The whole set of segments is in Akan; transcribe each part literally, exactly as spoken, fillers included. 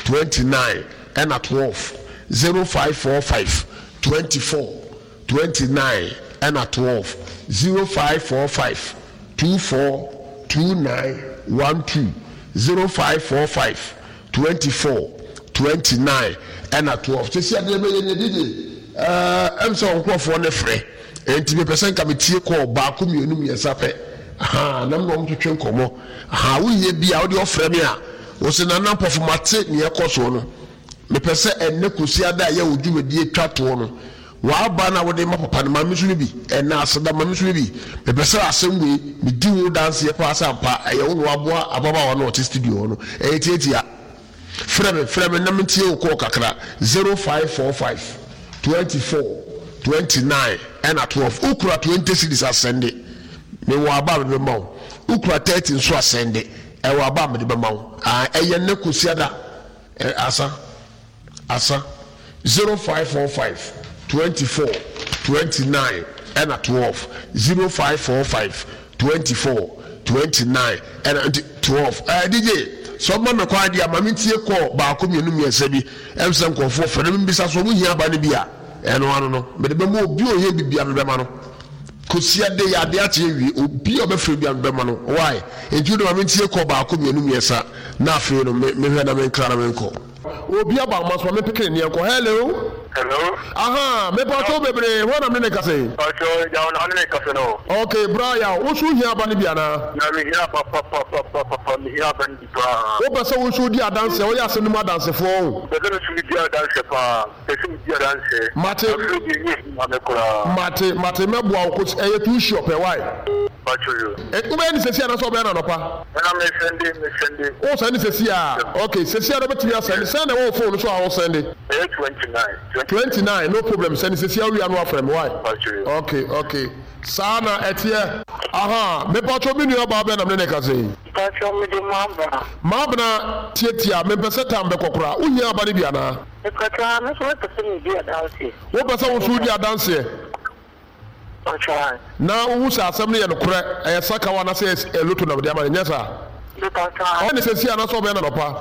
twenty-nine and at twelve. zero five four five twenty-four twenty-nine and at twelve. zero five four five two four two nine one two. zero five four five twenty-four twenty-nine and at twelve. This year they made it. Uh, I'm so for the free. And to be present, come to call back. Come you know me as a pet. Ah, I'm going to train come. How will you be out of Fremia? Was in a number of Mate near Cosono. Me pese enne kusia da ya odu di atwa to no wa ba na wode mapapa na mamisu bi enne aseda mamisu bi me pese asem we me di wo dance ye pa sampa aye wo no aboa ababa wo no studio no e tietia freme freme na mentie wo ko kakra zero five four five twenty-four twenty-nine and at twelve ukura twenty cities asende me wo aba me ma wo ukura thirty nso asende e wo aba me de be ma wo ah eye ne kusia da asa asa zero five four five twenty-four twenty-nine and at twelve. zero five four five twenty-four twenty-nine and at twelve. uh, D J so ma me kwa dia ma mentie call ba ko mienu miesa bi em se nkofo fere me bisa so mu hia ba ne bia eno ano no me de be mo obi o he bibia me be ma no kosia de ya de ache wi obi o be fere bia me be ma no why enju de ma mentie call ba ko mienu miesa na afi no me me hwe na me nkra na me nko obi aba maso me pikin ne ko hello hello aha me pa to bebre wona me ne kase ojo ja ona ne kase no okay Brian wo su hia ba ne bia na na me hia pa pa pa pa pa pa me hia ban di pa wo pese wo su di adanse wo ya se no adanse fo o be de su di adanse pa be su di adanse mate mate mate me bua ko e ye tu shop e why bacho e ku be ni sesi ana so be na no pa na me sende me sende o se ni sesi a okay sesi ana betimi asende send wo phone so a wo sende twenty-nine twenty-nine no problem send sesi a wi anu afrem why bacho okay okay sana etie aha me pa cho mi nu aba be na me ne ka sei bacho me de mamba mabna tietia me pese tambe kokora uhi aba ne bia na e kata me so pese ni bia danse wo pese wo su di adanse na wo sa asem ne ye no kore e saka wa na se eluto na de ama nyesa o ne sesi ana so be na no pa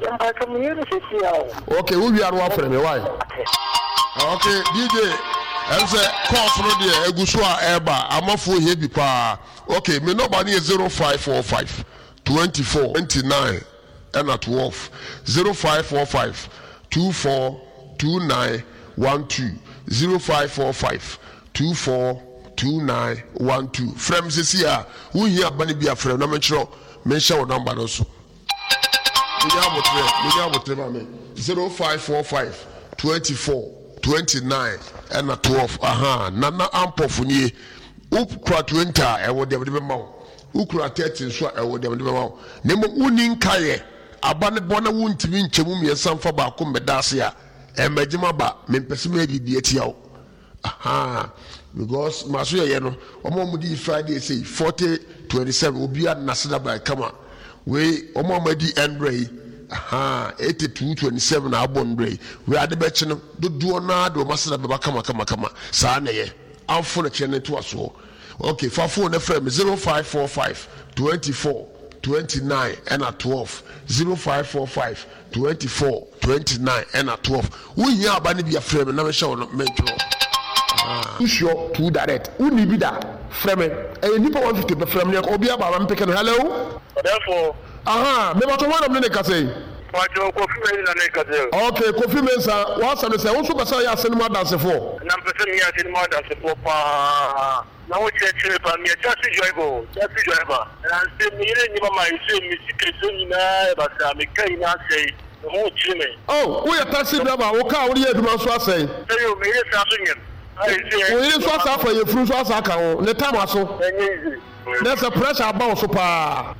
okay wo wi anu afre me why okay D J ense course no de eguso a eba amafo he bi pa okay me number ni zero five four five twenty-four twenty-nine and at twelve. zero five four five two four two nine one two. zero five four five two four two nine one two. Frem sisi a wo hia bani bia frem na me chiro me share number no so me ya botre me ya botre ma me zero five four five twenty-four twenty-nine and at twelve. Aha na na ampofu nie ukura twenty e wo de be ma wo ukura thirty so e wo de be ma wo ne mo uni nkaye aba ne bona wo ntimi nchemu me sanfa ba ko medase a e magima ba me pese me bibi atia wo aha because maso ye no omo mo di Friday say forty twenty-seven obi a nasada ba kama we omo mo di Andre aha eighty-two twenty-seven abondre we ade be chi no dodo na do masada ba kama kama kama sa na ye amfo na chene to aso okay for phone na frame zero five four five twenty-four twenty-nine and at twelve. zero five four five twenty-four twenty-nine and at twelve. We hear about the be frame na me show no mention ah sure to direct uni bi da frame e nipa one fifty be frame ne obi aba am pick hello therefore aha me ba to one am ne ka say wajo Kofi Mensa na ka say okay Kofi Mensa wa say say wo so pesa ya cinema dance for na pesa mi ya cinema dance for pa na wo che che pa mi just joy go just joy ba na se mi re ni mama ise mi siketo ni na ba sa mi kai na say mo chime oh wo ya taxi driver wo ka wo ye duma so asay say o me re sa so nyem wo ye so asa for ye furu so asa ka wo ne time aso there's a pressure about so pa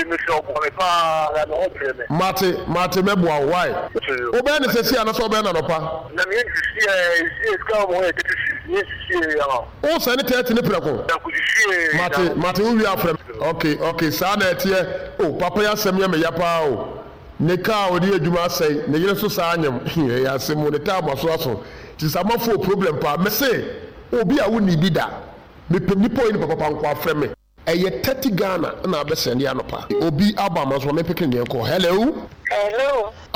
mate mate mebua why o be ne sesi ana so be na no pa na me sisi e ska mo e sisi sisi ya o se ne thirty ne preko mate mate wo wi afrem okay okay sa na etie o papa ya sem ya me ya pa o ne ka o di adwuma sai ne yire so sa anyam ya sem ne ta aso aso ti sama fo problem pa me say obi a wo ni bi da me nipo ni papa pa nko afrem me eye thirty Ghana na abesende anopa obi aba maso me pikin de ko hello hello